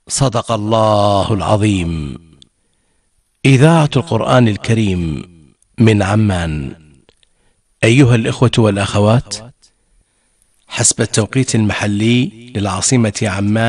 صدق الله العظيم. إذاعة القرآن الكريم من عمان. أيها الإخوة والأخوات، حسب التوقيت المحلي للعاصمة عمان